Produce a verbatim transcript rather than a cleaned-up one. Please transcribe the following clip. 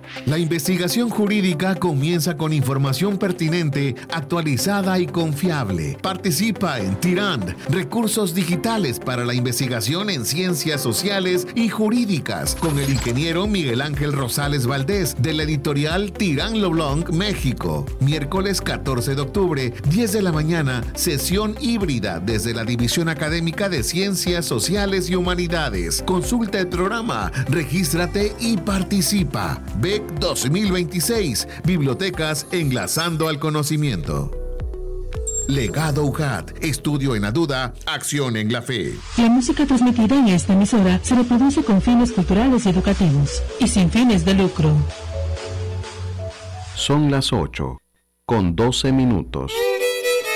La investigación jurídica comienza con información pertinente, actualizada y confiable. Participa en Tirand, recursos digitales para la investigación en ciencias sociales y jurídicas, con el ingeniero Miguel Ángel Rosales Valdés, de la editorial Tirand Leblanc, México. Miércoles catorce de octubre, diez de la mañana, sesión híbrida desde la División Académica de Ciencias Sociales y Humanidades. Consulta el programa, regístrate y participa. B E C dos mil veintiséis, Bibliotecas Enlazando al Conocimiento. Legado U J A T, estudio en la duda, acción en la fe. La música transmitida en esta emisora se reproduce con fines culturales y educativos y sin fines de lucro. Son las ocho, con doce minutos.